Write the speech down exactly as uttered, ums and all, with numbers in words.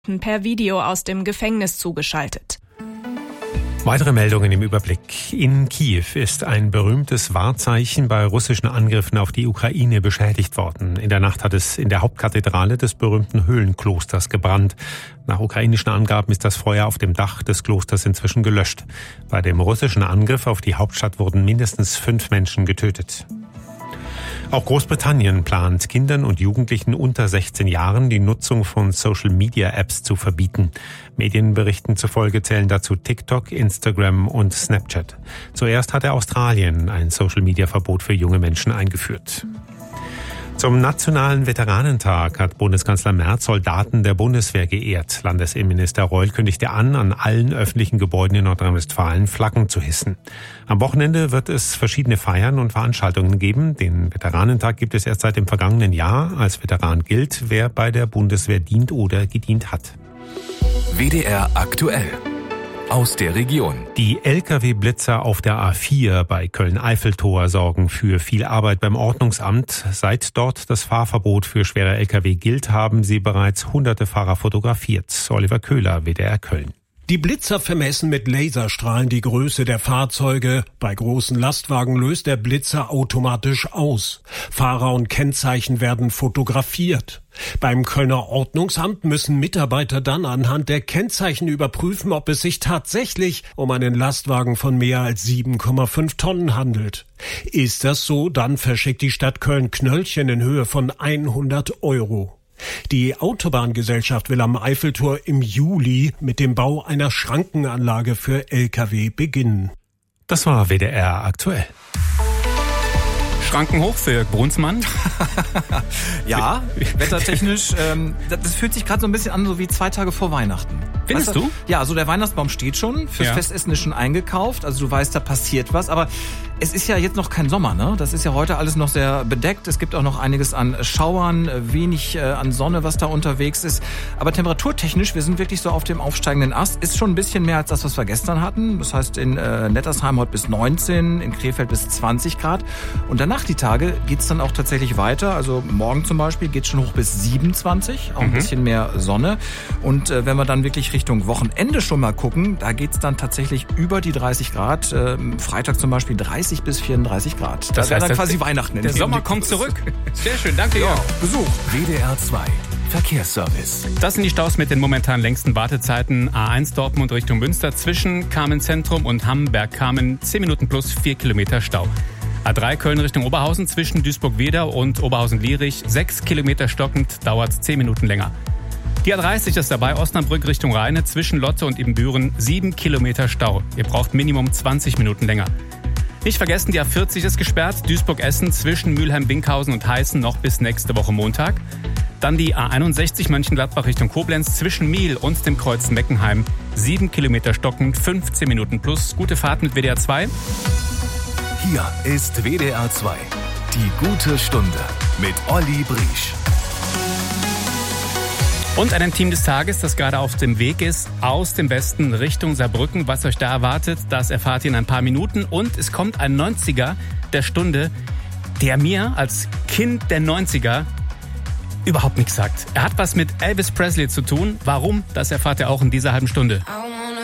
per Video aus dem Gefängnis zugeschaltet. Weitere Meldungen im Überblick. In Kiew ist ein berühmtes Wahrzeichen bei russischen Angriffen auf die Ukraine beschädigt worden. In der Nacht hat es in der Hauptkathedrale des berühmten Höhlenklosters gebrannt. Nach ukrainischen Angaben ist das Feuer auf dem Dach des Klosters inzwischen gelöscht. Bei dem russischen Angriff auf die Hauptstadt wurden mindestens fünf Menschen getötet. Auch Großbritannien plant, Kindern und Jugendlichen unter sechzehn Jahren die Nutzung von Social-Media-Apps zu verbieten. Medienberichten zufolge zählen dazu TikTok, Instagram und Snapchat. Zuerst hatte Australien ein Social-Media-Verbot für junge Menschen eingeführt. Zum Nationalen Veteranentag hat Bundeskanzler Merz Soldaten der Bundeswehr geehrt. Landesinnenminister Reul kündigte an, an allen öffentlichen Gebäuden in Nordrhein-Westfalen Flaggen zu hissen. Am Wochenende wird es verschiedene Feiern und Veranstaltungen geben. Den Veteranentag gibt es erst seit dem vergangenen Jahr. Als Veteran gilt, wer bei der Bundeswehr dient oder gedient hat. W D R aktuell. Aus der Region. Die L K W-Blitzer auf der A vier bei Köln-Eiffeltor sorgen für viel Arbeit beim Ordnungsamt. Seit dort das Fahrverbot für schwere L K W gilt, haben sie bereits hunderte Fahrer fotografiert. Oliver Köhler, W D R Köln. Die Blitzer vermessen mit Laserstrahlen die Größe der Fahrzeuge. Bei großen Lastwagen löst der Blitzer automatisch aus. Fahrer und Kennzeichen werden fotografiert. Beim Kölner Ordnungsamt müssen Mitarbeiter dann anhand der Kennzeichen überprüfen, ob es sich tatsächlich um einen Lastwagen von mehr als sieben Komma fünf Tonnen handelt. Ist das so, dann verschickt die Stadt Köln Knöllchen in Höhe von hundert Euro. Die Autobahngesellschaft will am Eiffeltor im Juli mit dem Bau einer Schrankenanlage für L K W beginnen. Das war W D R aktuell. Schranken hoch für Jörg Brunsmann. Ja, wettertechnisch, ähm, das fühlt sich gerade so ein bisschen an, so wie zwei Tage vor Weihnachten. Findest weißt du? du? Ja, also der Weihnachtsbaum steht schon, fürs Ja. Festessen ist schon eingekauft, also du weißt, da passiert was, aber es ist ja jetzt noch kein Sommer, ne? Das ist ja heute alles noch sehr bedeckt, es gibt auch noch einiges an Schauern, wenig äh, an Sonne, was da unterwegs ist, aber temperaturtechnisch, wir sind wirklich so auf dem aufsteigenden Ast, ist schon ein bisschen mehr als das, was wir gestern hatten, das heißt in äh, Nettersheim heute bis neunzehn, in Krefeld bis zwanzig Grad und danach die Tage geht's dann auch tatsächlich weiter, also morgen zum Beispiel geht's schon hoch bis siebenundzwanzig, auch ein Mhm. bisschen mehr Sonne und äh, wenn wir dann wirklich Richtung Wochenende schon mal gucken, da geht's dann tatsächlich über die dreißig Grad, äh, Freitag zum Beispiel dreißig bis vierunddreißig Grad. Das, Das wäre heißt, dann das- quasi Weihnachten. in Der dem Sommer Nick- kommt zurück. Sehr schön, danke Ja, Jörg. Besuch. W D R zwei Verkehrsservice. Das sind die Staus mit den momentan längsten Wartezeiten. A eins Dortmund Richtung Münster zwischen Kamenn-Zentrum und Hamburg-Kamen zehn Minuten plus vier Kilometer Stau. A drei Köln Richtung Oberhausen zwischen Duisburg-Wedau und Oberhausen-Lierich sechs Kilometer stockend, dauert zehn Minuten länger. Die A dreißig ist dabei Osnabrück Richtung Rheine zwischen Lotte und Ibbenbüren sieben Kilometer Stau. Ihr braucht Minimum zwanzig Minuten länger. Nicht vergessen, die A vierzig ist gesperrt, Duisburg-Essen zwischen Mülheim-Winkhausen und Heißen noch bis nächste Woche Montag. Dann die A einundsechzig Mönchengladbach Richtung Koblenz zwischen Miel und dem Kreuz Meckenheim. sieben Kilometer stockend, fünfzehn Minuten plus. Gute Fahrt mit W D R zwei. Hier ist W D R zwei. Die gute Stunde mit Olli Briesch. Und einem Team des Tages, das gerade auf dem Weg ist, aus dem Westen Richtung Saarbrücken. Was euch da erwartet, das erfahrt ihr in ein paar Minuten. Und es kommt ein neunziger der Stunde, der mir als Kind der neunziger überhaupt nichts sagt. Er hat was mit Elvis Presley zu tun. Warum? Das erfahrt ihr auch in dieser halben Stunde.